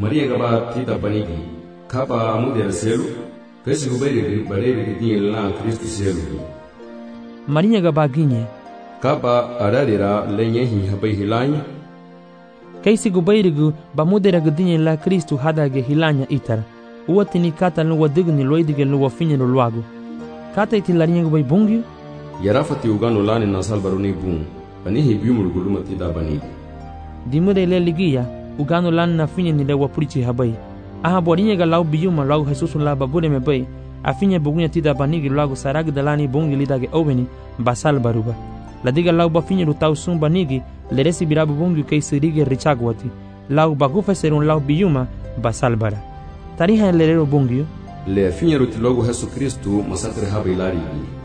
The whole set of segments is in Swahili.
Maria gaba tita panigi kapa amude selu kesi gubere bare di la Cristo selu Maria gaba ginye kapa ararira lenye hi habai hilanya kesi gubere gu bamudera gudinye la Cristo hadage hilanya itara uatini kata no wadigni loidige no wafinye no luago kata itilarinha gubay bungyo yarafati ugano lani na salbaroni bum anihi biumul guluma tida bani dimure le ligia ugano lani na finye ni le wapurichi habai aha borinha ga lau biuma lau Jesus la babure me bay afinye bugunya tida bani lago sarag dalani bungi lidage oveni basal baruba ladiga lau bafinye rutau sum banigi le recibirabu bungi kay sirige richagwati lau bagufa serun lau biuma basal bara tariha lerero bungio le afinye rutilogo Jesus Kristo masakre habai lari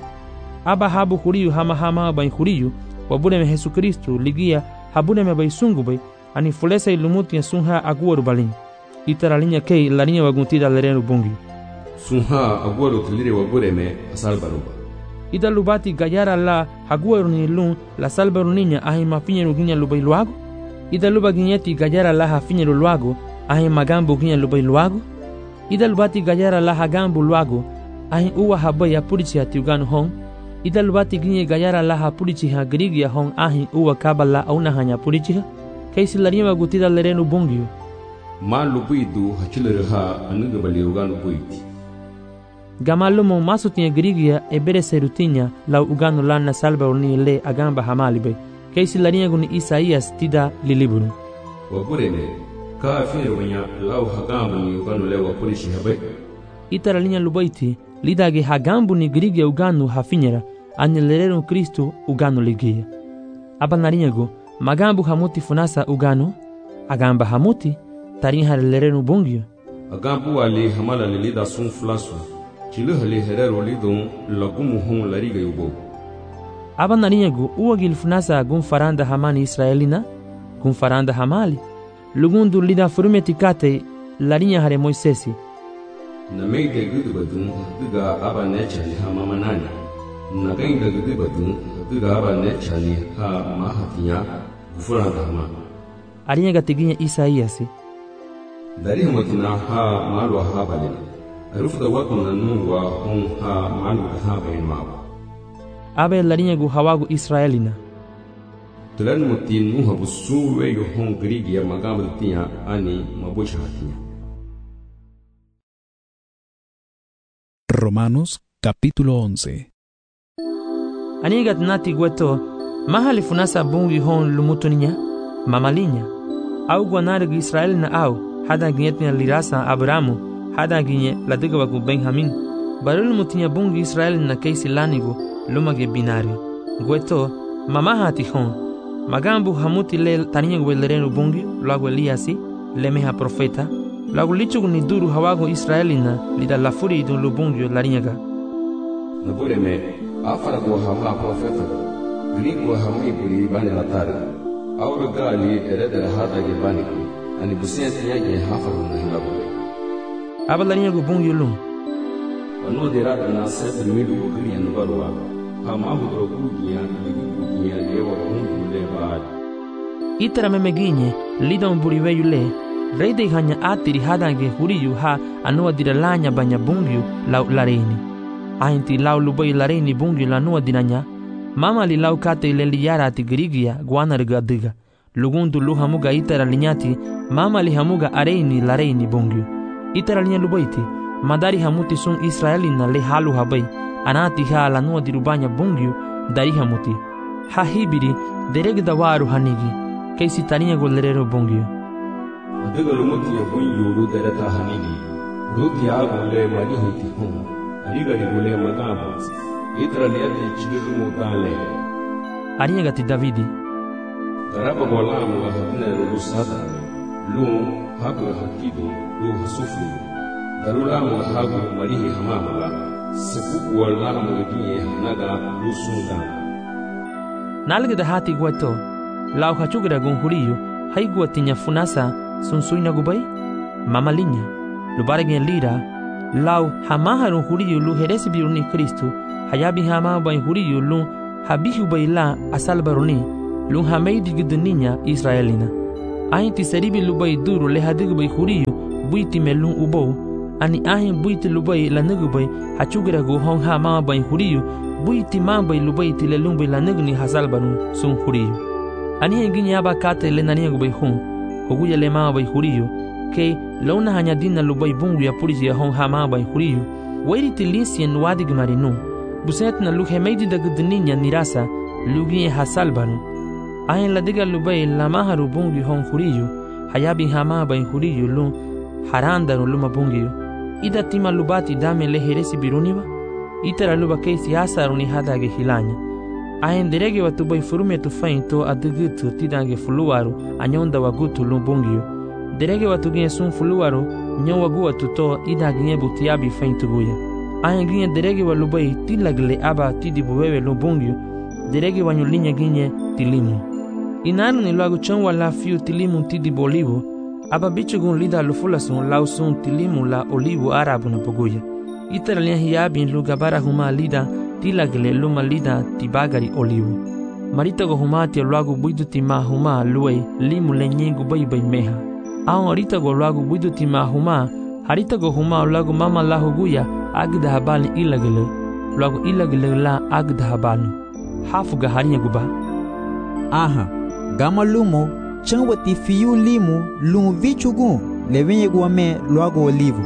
aba habu huriyu hama bai huriyu wabune me Jesus Kristo ligia habune me bai sungu bai ani fulesa ilumuti ya sunha aguaru balin itaralinha kei larinha waguntida lerero bungi sunha aguaru tilire wabure me asalbaruba ida lubati gayara la aguaru ni lun la salbaru niña ahi mafinye ruginya lubai luago ida luba ginyeti gayara la hafinye luago ahi magambo ginya lubai luago ida lubati gayara la hagambo luago ahi uwa habai apurichi atiugano hong ida lubati ginye gayara la hapurichi ha grigia hong ahi uwa kabala auna hanya purichi kaisi larinha wagutida lereno bungio ma lubuidu hachilere ha anuga bali ugano buiti gamalumo masutinha grigia ebere serutinya lau ugano lana salba urni le agamba hamalibe kaisi larinha guni Isaías tida liliburu waburene ka afire wanya lau hagambo ni ugano le wapurichi habai itara linha lubaiti lidage hagambo ni grigia ugano hafinyera anilerero Kristo ugano ligia abanarinhago magambo hamuti funasa ugano agamba hamuti tarinha lerero bungio agambo ali hamala lida sun flasu chile hali herero lidon lagumu hon lariga yubo abanarinhago uagil funasa gun faranda hamani israelina gun faranda hamali lugundu lida furumetikate larinha hare Moisesi na meide gudu badun duga abanecha li hamama nani na gainda gudu badun duga abanecha li ha mahatinya gufuranda hama arinha gatiginya Isaías dari matina ha malwa ha balin arufda wakuna nuwa hon ha malu ha bain mawa abe larinha gu hawagu israelina tulan mutin nuha busuwe yo hon grigia magamatinya ani mabusha hatinya. Romanos capítulo 11. Anigat nati gweto mahali funasa bungi hon lumutuninya mamalinya au gwanargu Israel na au hada ginyetnya lirasa Abrahamu hada ginye ladiga wagu Benjamin barul mutinya bungi Israel na keisi lanigu lumage binari gweto mamahati hon magambu hamuti le taninya gwelerenu bungi lagu Eliasi lemeha profeta lagu lichugu ni duru hawago Israelina lida lafuri idun lubungyo larinyaga nabure me afara go hama profeta grigo hami buri bani latari awra gali ereda hada ge bani ani busiya tiyaje hafaru na hilabu aba larinyago bungyo lum anu derada na set midu griya nubarwa hama hudro gugiya gugiya lewa hundu le baad itara memeginye lida mburiweyu le reide hanya atiri hadange huriyu ha anua diralanya banya bungyu lau lareni ainti lau lubai lareni bungyu lanua dinanya mama li lau kate ile liyara ati grigia guanarga diga lugundu lu hamuga itara linyati mama li hamuga areni lareni bungyu itara linya lubaiti madari hamuti sun Israelina le halu habai anati ha lanua dirubanya bungyu dari hamuti ha hibiri deregda waru hanigi kaisi taniya golerero bungyu adiga lumuti ya bunyu ruderata hanigi ruti agule mani hiti hum adiga digule magabo itra liade chigiru mutale arinya gati Davidi daraba golamu wa hadina rusada lu hagu hakidu lu hasufu darulamu hagu marihi hamamala sepuku walamu giye hanaga lusunda nalgada hati gwato lau hachugra gunhuriyo haiguatinya funasa sunsuina gubai mamalinya lubaragin lira lau hamaharun huriyu lu heresi biruni Kristo hayabi hama bai huriyu lu habihu baila asal baruni lu hameidi giduninya Israelina Ahin ti seribi lubai duru le hadigu bai huriyu buiti melun ubou. Ani ahin buiti lubai la nugu bai hachugira gu hong ha mama bai huriyu buiti mambai lubai ti le lumbai la nugu ni hasalbanu sun huriyu. Ani hengini aba kate le naniagu bai hun huguya le mama bai huriyu ke launa hanya dina lubai bungu ya puriji ya hong ha mama bai huriyu wairi ti linsien wadig marinu. Buset na luhe meidi da gudninya nirasa lugi hasalbanu. Ahin la diga lubai la maharu bungu hong huriyu hayabi hama bai huriyu lun harandaru luma bungu. Ida tima lubati dame le heresi biruniwa itara luba keisi asaruni hadage hilanya. Ahin derege watu bai furume tu fain to adugutu tidange fuluwaru anyonda wagutu lun bungu. Derege watu gine sun fuluwaru nyon wagu watu to ida gine butiabi fain tuguya. Ahin gine derege wa lubai tilagle aba tidibu wewe lun bungu. Derege wanyu linya gine tilimu. Inaru ni luagu chonwa la fiu tilimu tidibu olivu. Aba bichugun lida lufulasun lausun tilimu la olivu arabu na poguya. Itara liya hiyabin lu gabara huma lida tilagle luma lida tibagari olivu. Maritago huma tia luagu buidu tima huma luwe limu le nyengu bai meha. Aon aritago luagu buidu tima huma haritago huma luagu mama la huguya agda habali ilagle. Luagu ilagle la agda habalu. Hafuga harinya guba. Aha, gama lumo chanwati fiyu limu lung vichugun levenye guame luago olivu.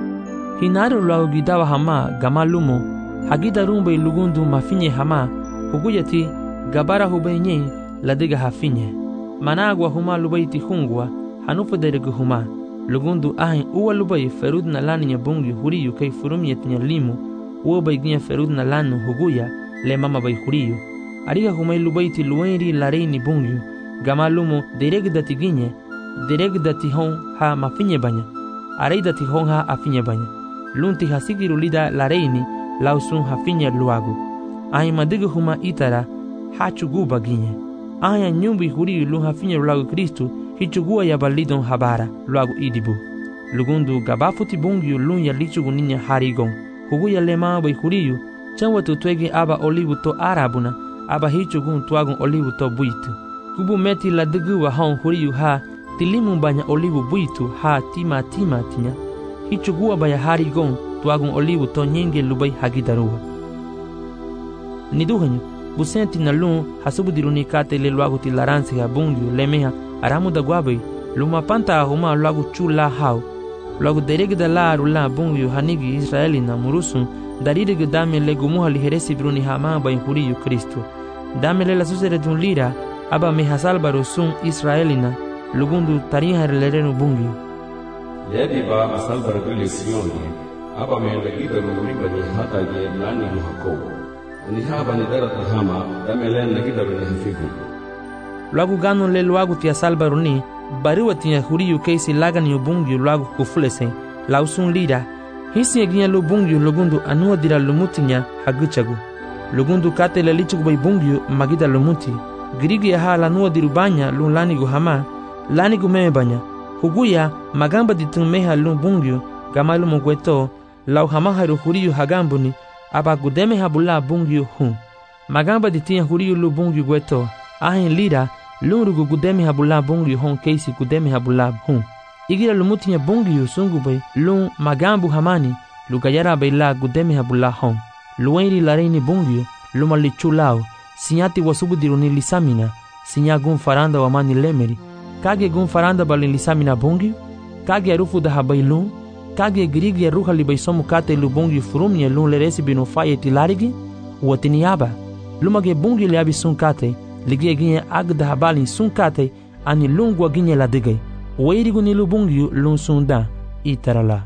Hinaru luagu gidawa hama gama lumo hagida rumbe lugundu mafinye hama huguyati gabara hubenye ladiga hafinye. Managwa huma lubaiti hungwa hanufu deregu huma lugundu ahin uwa lubai ferud na lani nya bungi huriyu kay furumiyet nya limu uwa bai gnya ferud na lanu huguya le mama bai huriyu. Ariga humay lubaiti luenri lareini bungi gama lumo deregdati ginye deregdati hon ha mafinye banya areidati hon ha afinye banya lunti hasigiru lida lareini lausun hafinye luagu. Ahin madigu huma itara hachuguba ginye. Ahin nyumbi huriyu lun hafinye luagu Kristu hichugua ya balidon habara luagu idibu. Lugundu gabafuti bungi lun ya lichugu ninya harigon huguya lema bai huriyu chanwatu twege aba olivu to arabuna aba hichugun tuagun olivu to buitu. Kubu meti la dugu wa hon huriyu ha tilimu banya olivu buitu ha tima tinya. Hichugua baya harigon tuagun olivu to nyenge lubai hagidaruwa. Niduhanyu busenti na lun hasubudiruni kate le luagu ti laransi ha bungi lemeha aramu da guabai luma panta huma luagu chula hau. Luagu deregda la arula bungi hanigi Israeli na murusun darirege dame le gumuha liheresi bruni hama bai huriyu Kristu. Dame le la susere dun lira aba mehasalbaru sun Israelina lugundu tariha lerenu bungi. Lebi ba asalbar gule siyoni aba me lagidaru riba ni hata ge lani muhako. Ni haba ni darata hama dame le lagidaru ni hafifu. Luagu ganu le luagu tia salbaru ni bariwa tia huriyu keisi lagani ubungi luagu kufulese lausun lira. Hisi eginya lubungi lugundu anua dira lumutinya haguchagu. Lugundu kate le lichugu bai bungi magida lumuti. Girigi ya hala nuwa dirubanya lun lanigu hama lanigu meme banya huguya magamba ditunmeha lun bungyu gamalu mugweto lau hama haru huriyu hagambuni aba gudeme habula bungyu hun magamba ditia huriyu lu bungyu gweto ahin lira lun rugu gudeme habula bungyu hun keisi gudeme habula hun igira lumutinya bungyu sungu bai lun magambu hamani lugayara bai la gudeme habula hun luenri lareini bungyu luma lichulao sinyati wasubudiruni lisamina sinya gun faranda wa mani lemeri kage gun faranda balin lisamina bungi kage arufu da habailun kage girigi ya ruha libaisomu kate lu bungi furumye lun leresi binu faye tilarigi watiniaba lumage bungi liabi sun kate ligie ginye agda habalin sun kate ani lungwa ginye ladigay weirigu ni lu bungi lun sunda itarala.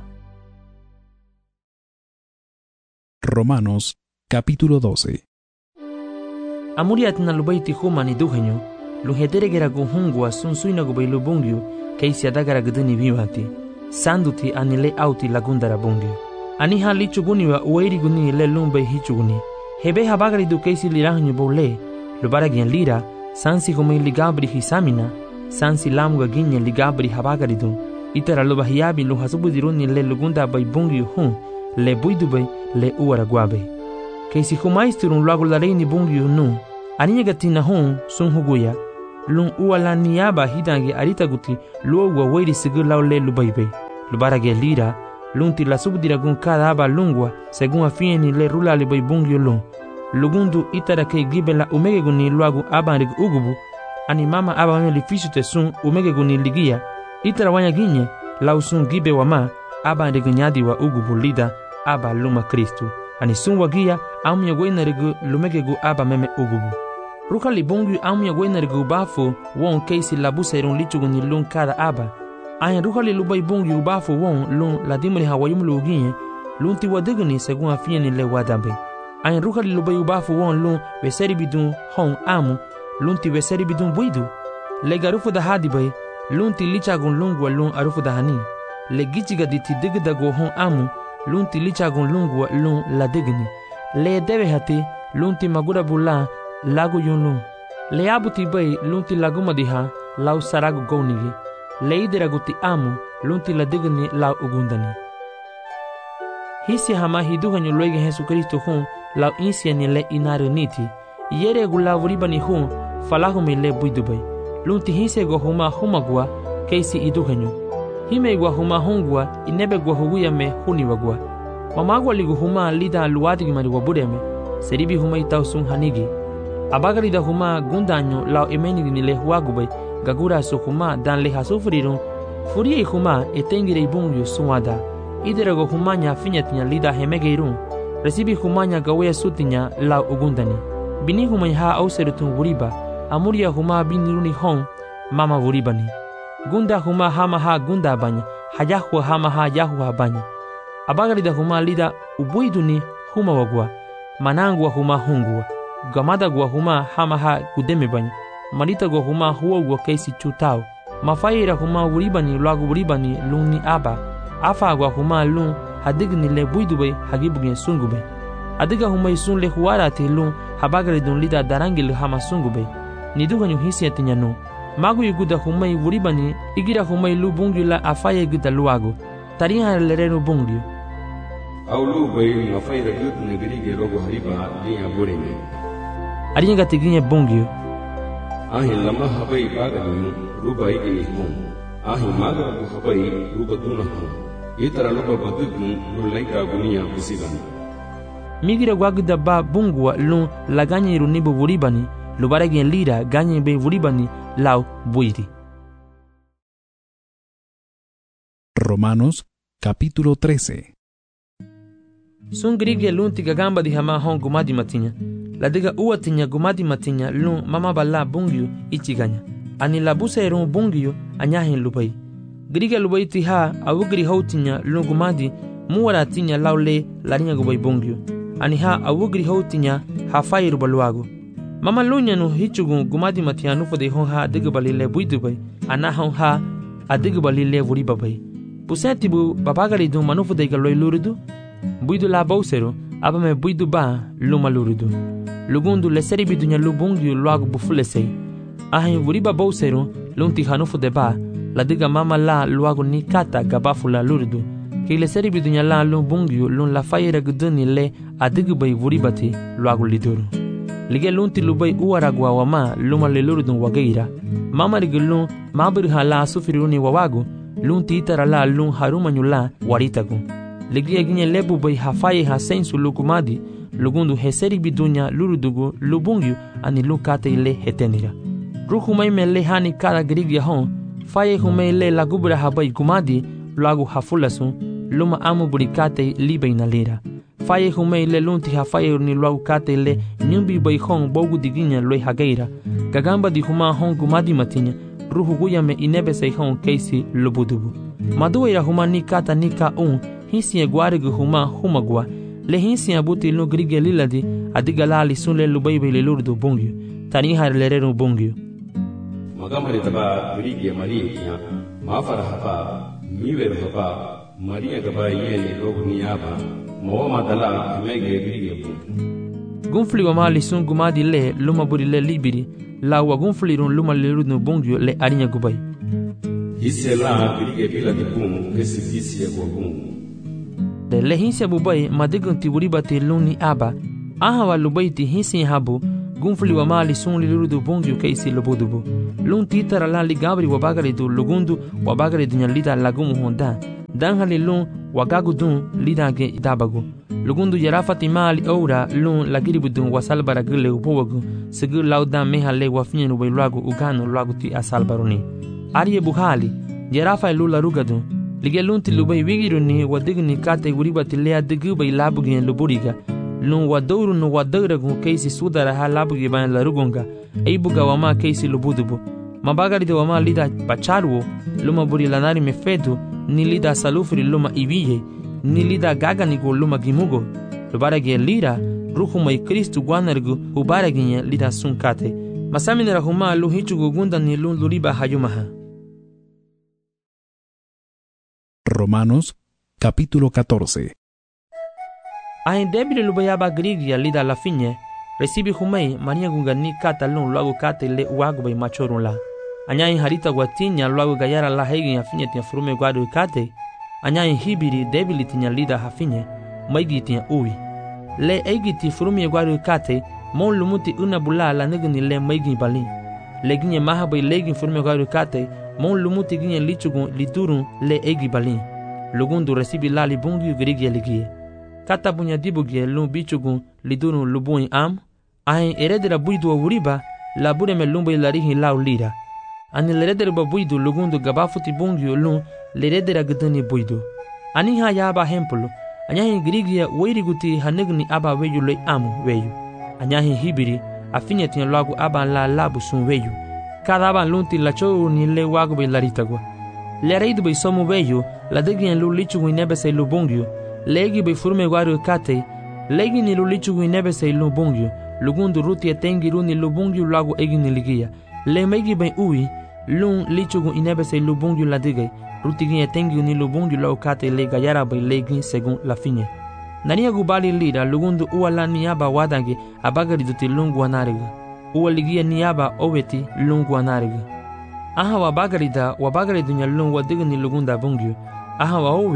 Romanos capítulo 12. Amuriat na lubaiti huma ni duhenyo, luhederegera guhungwa sunsuina gubailu bungyu, keisi adagara guduni viwati, sanduti anile auti lagundara bungyu. Ani ha lichuguni wa uweiri guni le lumbai hichuguni. Hebe habagari du keisi lirahanyu bole, lubaragian lira, sansi gumai ligabri hisamina, sansi lamuga ginye ligabri habagari du, itara lubahiabi luhasubudiruni le lugunda bai bungyu hun, le buidubai le uaraguabe. Keisi humaisturun luagu lareini bungyu nu, aninya gatina hun sun huguya, lun uala niaba hidange aritaguti luogwa weiri sigur laule lubaibe. Lubarage lira, lun ti la subdiragun cada aba lungwa, según afieni le rula libai bungyo lun. Lugundu itara ke gibela umegeguni luagu abanrig ugubu, ani mama aba meli fisute sun umegeguni ligia, itara wanya ginye, lausun gibe wama, abanrig nyadi wa ugubu lida, aba luma Kristu. Ani sun wagia, amya wenarigu lumegegu aba meme ugubu. Rukali bungyu amya wenarigu bafu, won keisi labuserun lichuguni lun kada aba. Ayan rukali lubai bungyu bafu won lun ladimuni hawayumlu uginye, lun ti wadiguni según afieni le wadabe. Ayan rukali lubai ubafu won lun weseri bidun hon amu, lun ti weseri bidun buidu. Le garufu da hadibay, lun ti lichagun lungwa lun arufu da hani. Le gichiga diti digdago hon amu, lun ti lichagun lungwa lun la digni. Le debe hati, lun ti magura bula lagu yun lun. Le abuti bay lun ti laguma diha, lau saragu gownigi. Le ideraguti amu, lun ti la digni lau ugundani. Hisi hama hiduhanyo luege Jesu Kristo hun, lau insiani le inaru niti. Yere gula vuribani hun, falahumi le buidubay. Lunti hise go huma humagua, keisi iduhanyo. Hime gua huma hungua, inebe gua huguya me huniwagua. Mamagua ligu huma lida luadigi mariwa bureme, seribi huma itau sun hanigi. Abagarida huma gundanyo lau emenigi ni le huagubay, gagura su huma dan le hasufrirun, furie huma etengire ibungyo suwada. Iderago humanya finyatinya lida hemegeirun, resibi humanya gawea sutinya lau ugundani. Bini humanya ha auserutun wuriba, amuria huma biniruni hon, mama wuribani. Gunda huma hama ha gunda banya, hayahua hama ha yahua banya. Abagarida huma lida ubuiduni huma wagua, manangua huma hungua. Gamada gua huma hama ha gudeme banya, marita gua huma huogua keisi chutao. Mafaira huma wuribani luagu wuribani luni aba. Afa agwa huma lun hadigni le buidubay hagibugin sungubay. Adiga huma isun le huarati lun habagaridun lida darangil hama sungubay. Niduganyu hisiatinya no. Magu yuguda huma wuribani igira huma lu bungyu la afaya guda luago. Tariha lerenu bungyu. Au lu bay mafaira gut negirige rogo hariba liya bureme. Arinya gatiginya bungyu. Ahin lama habai bagadu rubai ini hum. Ahin magagu habai rubaduna hum. Itara lupa badugun lulaika gunia kusigani. Migira guaguda ba bungua lun la ganyi runibu wuribani, lubaragin lira ganyi be wuribani lau buiri. Romanos capítulo 13. Sun grige lun tiga gamba di hama hon gumadi matinya. La diga uatinya gumadi matinya lun mama bala bungyu ichiganya. Ani la busa erun bungyu anyahin lubai. Griga lubai tiha awugri hautinya lun gumadi muwara tinya laule larinya gubai bungyu. Ani ha awugri hautinya hafai rubaluago. Mama lunya no hichugun gumadi matia nufa de hon ha diga balile buidubai. Ana hon ha adiga balile vuribabai. Pusetibu babagari dun manufa de galoi luridu. Buidu la bausero abame buidu ba luma luridu. Lugundu leseri bidunya lubungyu luago bufulesei. Ahin vuriba bausero lunti hanufa de ba. La diga mama la luago ni kata gabafula luridu. Ki leseri bidunya la lubungyu lun la fayera guduni le adiga bay vuribati luago liduru. Lige lunti lubai uaragwa wama luma le luridun wageira. Mama rigulun mabirha la sufiruni wawago. Lunti itara la lun harumanyu la waritagu. Ligia ginye lebu bay hafaye ha sensu lukumadi. Lugundu heseri bidunya lurudugu lubungyu ani lukate ile hetenira. Ruhumay me le hani kara grigia hon. Faye humay le lagubra habay kumadi luagu hafulasun. Luma amu burikate libe inalira. Faye humay le lunti hafaye ni luagu kate ile nyumbi bay hon bogu diginya loy hageira. Gagamba di huma hon kumadi matinya. Ruhu guya me inebe say hon keisi lubudubu. Maduwa ya huma ni kata nika hisi ya guarigu huma humagua. Le hisi ya buti lu grige liladi adiga lali sunle lubaibe le lurdu bungyu. Taniha lerenu bungyu. Magamari taba grige Maria kia maafara hapa miweru hapa Maria gaba yeni rogu niyaba mawama dala mege grige bungyu. Gunfli wa mali sun gumadi le luma buri le libiri la wa gunfli run luma le lurdu bungyu le arinya gubai. Hisi la grige bila di bungu kesi hisi ya kwa bungu. Le hinsi abubai madigun ti wuribati luni aba. Aha wa lubai ti hinsi habu gunfli wa mali sun li lurudu bongyu keisi lobudubu. Lun titara la li gabri wa bagari du lugundu wa bagari dunya lida lagumu honda. Danhali lun wa gagu dun lida ge dabagu. Lugundu yarafati mali ora lun lagiribu dun wa salbara gile upowagu. Segu lauda meha le wa finyenu wa lagu ugano lagu ti asalbaruni. Ariye buhali, yarafa lula rugadu. Lige lun ti lubai wigiruni wa digni kate uriba ti lea diguba ilabugi luburiga. Lun wa douru no wa dauragu keisi sudara ha labugi ban la rugunga. Eibuga wa ma keisi lubudubu. Mabagari de wa ma lida pacharuo, luma buri lanari mefedu, ni lida salufri luma ibiye, ni lida gaganigo luma gimugo. Lubarage lira, ruhuma i Kristu guanargu ubaraginye lida sunkate. Masamine rahuma lu hichugu gunda ni lun luriba hayumaha. Romanos capítulo 14. Ahin debile lubayaba grigia lida la finye, recibi humei maria gunga ni kata lun luagu kate le uagu bay machorun la. Anyain harita guatinya luagu gayara la hegi ya finye tia furume guadu kate, anyain hibiri debili tinya lida hafinye, maigi tia ui. Le egi ti furume guadu kate, mon lumuti una bula la negni le maigi balin. Le ginye maha bay legin furume guadu kate, mon lumuti ginye lichugun lidurun le egi balin. Lugundu recibi la libungi grigia ligie. Kata bunya dibugie lun bichugun lidurun lubuin am, ahin eredera buidu wa uriba, la bureme lumba ilarihin lau lira. Ani leredera ba buidu lugundu gabafuti bungi lun leredera gudani buidu. Ani ha ya aba hempulu, anyahin grigia wairiguti hanegni aba weyu le amu weyu. Anyahin hibiri, afinya tinya lagu aba la labu sun weyu. Kada aba lunti la choru ni le wagu bay laritagwa. Le reidu bay somu weyu, la degien lu lichugu inebese lu bungyu, legi bay furume guaru kate, legi ni lu lichugu inebese lu bungyu, lugundu ruti etengi runi lu bungyu lagu egi ni ligia. Le megi bay ui, lun lichugu inebese lu bungyu la digay, ruti gin etengi ni lu bungyu lagu kate le gayara bay legi segun la finye. Nania gubali lira lugundu uala niaba wadangi abagari duti lungu anariga. Uwa ligia niaba oweti lungu anariga. Aha wabagari dunya lungu wadigani lugunda bungyu. Aha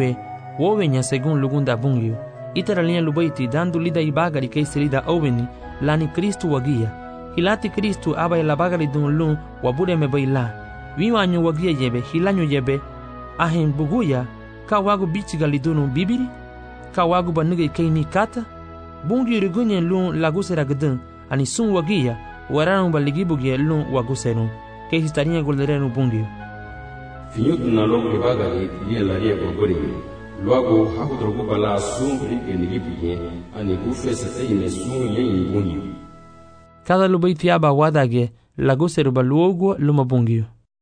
wowe nya segun lugunda bungyu. Itara linya lubaiti dandu lida ibagari keisi lida oweni lani Kristu wagia. Hilati Kristu aba ilabagari dun lun wabure mebe la. Wiwanyu wagia yebe hilanyu yebe. Ahin buguya ka wagu bichiga lidunu bibiri. Ka wagu banuge keini kata. Bungyu rigunye lun lagusera gudun. Ani sun wagia waranu baligibugie lun waguserun. Keisi tarinya golderenu bungyu. Finyutu na logu libagari liye laria gogori. Luago hakutrogu bala sun rike nigibugie. Ani gufesa teime sun yenyi bungyu. Kada lubaiti aba wadage laguseru baluogu luma bungyu.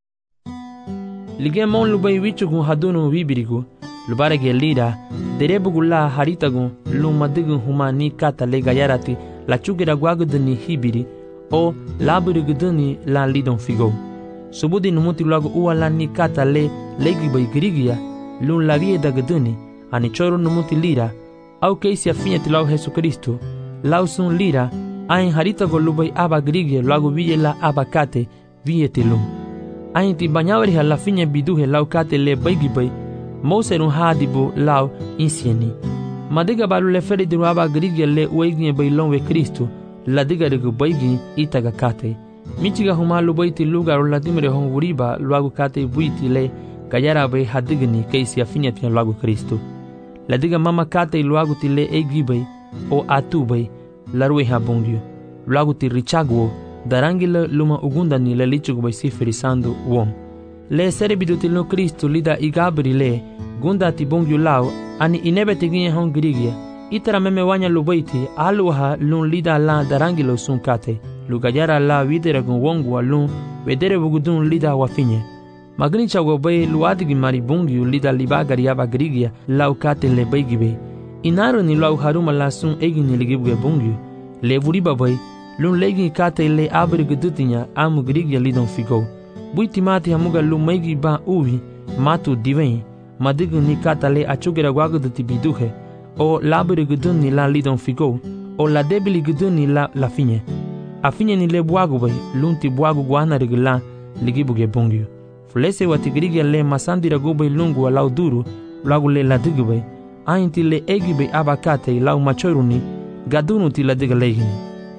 Lige mon lubai wichugun hadunu wibirigu. Lubarege lira, derebugu la haritagun lumadigun humani kata le gayarati la chugera guaguduni hibiri o laburiguduni la lidon figo. Subudi numuti luagu uwa la ni kata le legi bai grigia lun lagie daguduni ani choro numuti lira au keisi afinyati lau Jesu Kristu lau sun lira ain haritago lubai aba grigia luagu viye la aba kate viyeti lum. Ain ti banyawari la finye biduhe lau kate le baigi bai Moserun hadibu lau insieni. Madiga balu le feri diru aba grigia le ueginye bai lonwe Kristu la diga rigu baigi itaga kate. Michiga humalu baiti lugar la dimre hon uriba luagu kate buiti le gayara bai hadigni keisi afinyati luagu Kristu. La diga mama kate luagu ti le egi bai o atu bai la rueha bungyu. Luagu ti richagwo darangile luma ugunda ni le lichugu bai sifiri sandu wom. Le serebiduti no Kristu lida igabri le gunda ti bungyu lau ani inebe tiginye hon grigia. Itara meme wanya lubaiti aluha lun lida la darangilo sun kate. Lugayara la videre gun wongu alun vedere bugudun lida wafinye. Magni chago bai luadigi mari bungyu lida libagari aba grigia lau kate le baigibe. Inaru ni lau haruma la sun egini ligibuge bungyu. Le vuriba bai lun legi kate le abri gudutinya amu grigia lidon figo. Buiti mati hamuga lu maigi ba uwi matu diveni madigu ni kata le achugera guaguduti biduhe o laburi guduni la lidon figo o la debili guduni la finye. A finye ni le buagu bai lunti buagu guana rigla ligibuge bungyu. Fulese watigirigia le masandira gubai lungu lau duru lagu le la digu bai ainti le egi bai abakate lau machoruni gadunu ti la diga legini.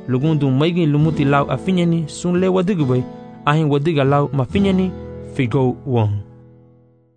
lugun dun maigin lumuti lau afinyani sun le wadigwe ahin wadiga lau mafinyani figo wong.